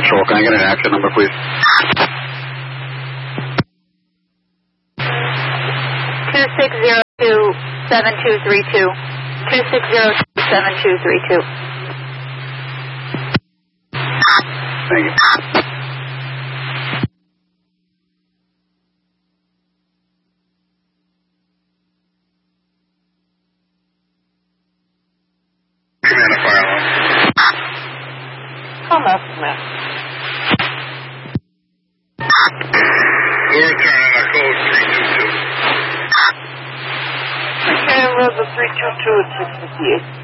Patrol, can I get an action number, please? 2602-7232. 2602-7232. Thank you. Command a fire alarm. Come up, man. We'll return on our code 322. Okay, Rosa 322 at 658.